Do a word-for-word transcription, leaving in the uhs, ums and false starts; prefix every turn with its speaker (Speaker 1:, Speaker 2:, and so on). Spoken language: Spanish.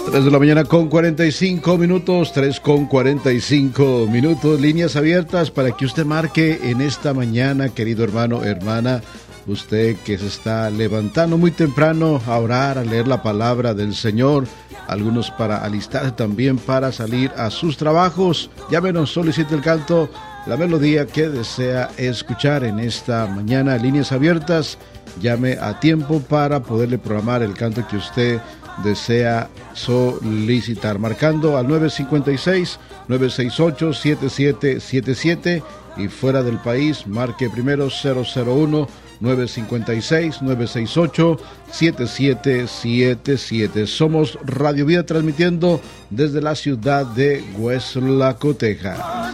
Speaker 1: tres de la mañana con cuarenta y cinco minutos, tres con cuarenta y cinco minutos, líneas abiertas para que usted marque en esta mañana, querido hermano, hermana, usted que se está levantando muy temprano a orar, a leer la palabra del Señor, algunos para alistarse también para salir a sus trabajos. Llámenos, solicite el canto, la melodía que desea escuchar en esta mañana, líneas abiertas, llame a tiempo para poderle programar el canto que usted desea solicitar, marcando al nueve cinco seis, nueve seis ocho, siete siete siete siete y fuera del país marque primero cero cero uno, nueve cinco seis, nueve seis ocho, siete siete siete siete. Somos Radio Vida transmitiendo desde la ciudad de Weslaco, Texas.